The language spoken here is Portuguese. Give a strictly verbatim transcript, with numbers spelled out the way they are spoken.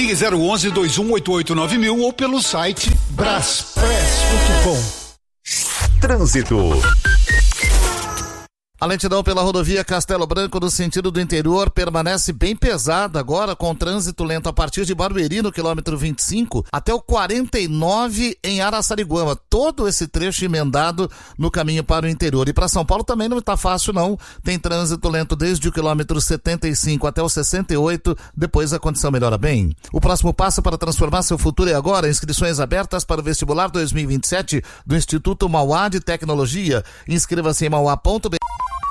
Ligue zero onze, dois um oito oito nove mil ou pelo site braspress ponto com. Trânsito. A lentidão pela rodovia Castelo Branco no sentido do interior permanece bem pesada agora, com trânsito lento a partir de Barueri no quilômetro vinte e cinco até o quarenta e nove em Araçariguama. Todo esse trecho emendado no caminho para o interior. E para São Paulo também não está fácil não. Tem trânsito lento desde o quilômetro setenta e cinco até o sessenta e oito, depois a condição melhora bem. O próximo passo para transformar seu futuro é agora. Inscrições abertas para o vestibular dois mil e vinte e sete do Instituto Mauá de Tecnologia. Inscreva-se em mauá ponto br.